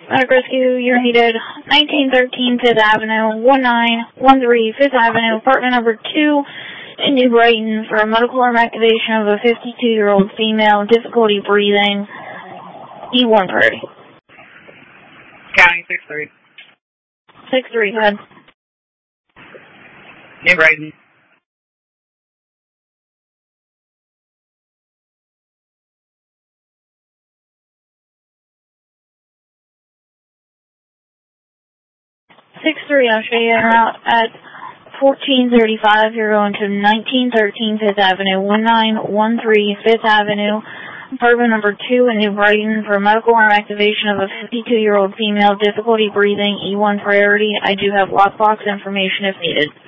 Medical rescue, you're needed. 1913 5th Avenue, 1913 5th Avenue, apartment number 2 in New Brighton for a medical arm activation of a 52-year-old female, difficulty breathing, E1 priority. County 6-3. 6-3, go ahead. New Brighton. I'll show you out at 1435. You're going to 1913 5th Avenue, 1913 5th Avenue, apartment number 2 in New Brighton for medical arm activation of a 52-year-old female, difficulty breathing, E1 priority. I do have lockbox information if needed.